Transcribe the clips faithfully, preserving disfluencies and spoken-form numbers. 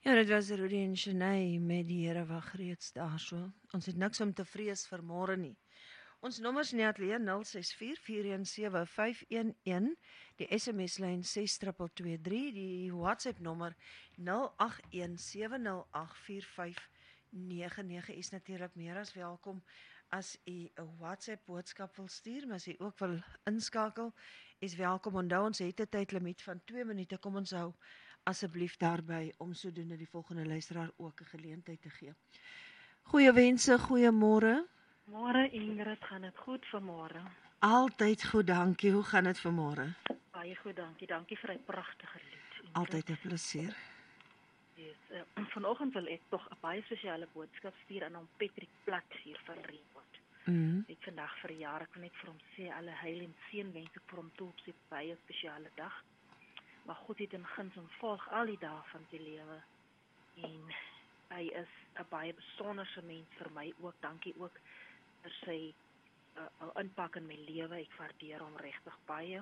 Ja, dit was Rudy en Shanae met die Here wag reeds daarso. Ons het niks om te vrees vir môre nie. Ons nommers in die ateljee nul ses vier, vier een sewe, vyf een een, die S M S-lyn ses twee twee drie, die WhatsApp nommer nul agt een sewe nul agt vier vyf nege nege is natuurlik meer as welkom as u 'n WhatsApp boodskap wil stuur, maar as u ook wil inskakel, is welkom. Onthou ons het 'n tydlimiet van twee minute. Kom ons hou asseblief daarby om sodoende die volgende luisteraar ook 'n geleentheid te gee. Goeie wense, goeiemôre. Môre Ingrid, gaan dit goed vanmôre? Altyd goed, dankie. Hoe gaan dit vanmôre? Baie goed, dankie. Dankie vir 'n pragtige lied. Ingrid. Altyd 'n plesier. Yes, uh, vanoggend wil ek tog 'n baie spesiale boodskap stuur aan hom Patrick Plat hier van Reenwood. Mhm. Ek vandag vir 'n jaar, ek wil net vir hom sê alle heil en seën wens ek vir hom toe op sy baie spesiale dag. Maar God het in guns en volg al die dae van sy lewe. En hy is 'n baie besonderse mens vir my ook. Dankie ook vir sy uh, inpak in my lewe. Ek waardeer hom regtig baie.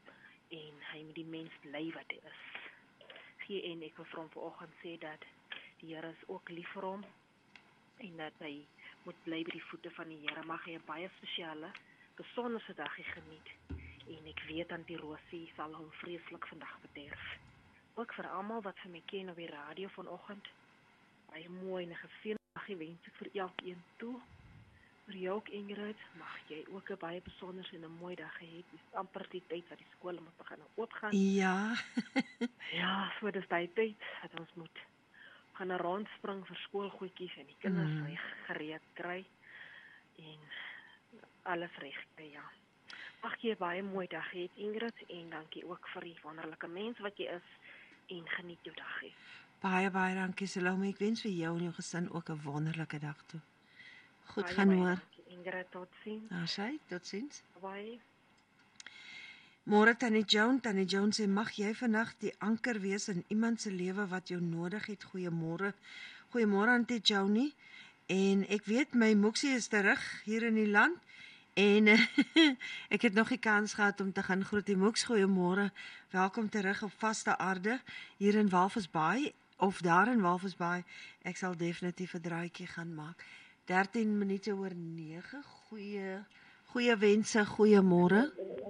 En hy moet die mens bly wat hy is. Gee en ek wil vir hom vanoggend sê dat die Here is ook lief vir hom en dat hy moet bly by die voete van die Here. Mag hy 'n baie spesiale, besonderse dag geniet. En ek weet aan die Rosie sal hom vreeslik vandag bederf. Ook vir almal wat vir my ken op die radio vanoggend. Baie mooi en 'n geseënde dag wens ek vir elkeen toe. Vir jou ook Ingrid, mag jy ook 'n baie besonderse en 'n mooi dag hê. Dit is amper die tyd dat die skole moet begin oopgaan. Ja. Ja, so dis daai tyd dat ons moet gaan 'n rondspring vir skoolgoedjies en die kinders Mm. reg gereed kry en alles reg kry, ja. Mag jy 'n baie mooi dag hê Ingrid en dankie ook vir die wonderlike mens wat jy is en geniet jou dag hê. Baie baie dankie Salome. Ek wens vir jou en jou gesin ook 'n wonderlike dag toe. Goed Baie, gaan baie hoor. dankie, Ingrid, totsiens. Nou sê, totsiens. Bye. Môre Tannie Joan, Tannie Joan sê mag jy vandag die anker wees in iemand se lewe wat jou nodig het. Goeiemôre. Goeiemôre Auntie Joanie. En ek weet my Moeksie is terug hier in die land en ek het nog die kans gehad om te gaan groet die Moeks. Goeiemôre. Welkom terug op vaste aarde hier in Walvisbaai of daar in Walvisbaai. Ek sal definitief 'n draaitjie gaan maak. dertien minute oor nege. Goeie goeie wense, goeiemôre.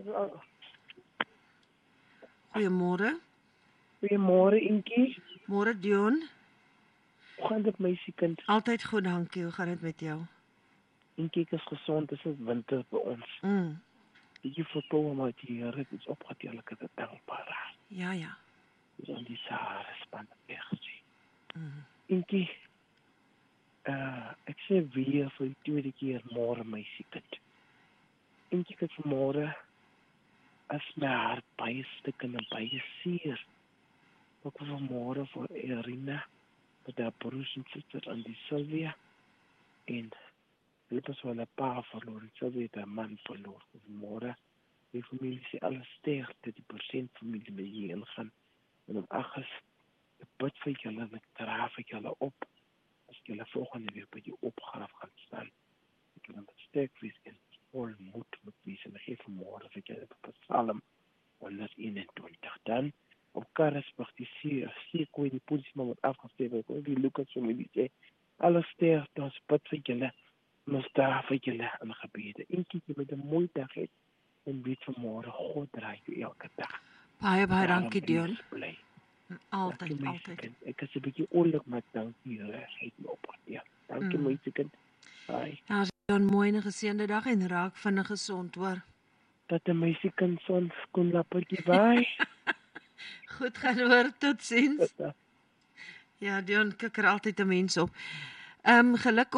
Goeiemôre. Goeiemôre Inkie. Môre Dion. Hoe gaan dit meisiekind? Altyd goed, dankie. Hoe gaan dit met jou? Inkie is gesond, dit is winter by ons. Mm. Jy vertel maar die Here het ons opgetel, ek is dankbaar. Ja, ja. Dis aan die Sahara span gesien. Mm. Inkie, uh, ek sê weer vir die tweede keer môre meisiekind. Inkie het vanmôre as my hart baie stikken en baie seer. Ook vanmôre vir Irina, met haar broers en susters aan die Sylvia. En hulle het so 'n pa verloor, Sylvia het 'n man verloor. Vanmôre, die familie sê alles sterkte, die persent familie mee hier ingaan. En om agas, ek bid vir julle en ek dra vir julle op. As julle volgende week by die opgraaf gaan staan. Ek wil met sterk wees en vol moed moet wees. En ek geef vanmôre vir julle op Psalm honderdeenentwintig. Dan op Karasburg die see, see kooi die polisie wat afgesteven het. Die Lucas familie sê, alles sterkte, ons bid vir julle. Ons dra vir julle in gebede. En kyk jy met 'n mooi dag het en weet vanmôre God draai jou elke dag. Baie baie dankie Dion. Bly. Altyd, Dankie, altyd. meisiekind. Ek is 'n bietjie oulik, maar dankie Here, hy het my opgetel. Dankie Mm. meisiekind. Bye. Ja, Dion, mooi en 'n geseënde dag en raak vinnig gesond, hoor. Dat 'n meisiekind son skoon lappertjie bye. Goed gaan hoor, totsiens. Ja, Dion kikker altyd 'n mens op. Ehm um, geluk